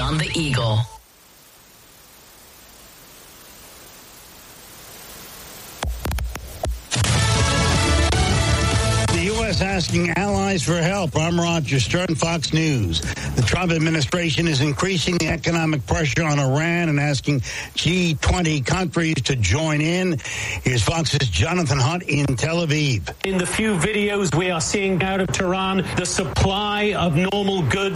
on the Eagle. The U.S. asking allies for help. I'm Roger Stern, Fox News. The Trump administration is increasing the economic pressure on Iran and asking G20 countries to join in. Here's Fox's Jonathan Hunt in Tel Aviv. In the few videos we are seeing out of Tehran, the supply of normal goods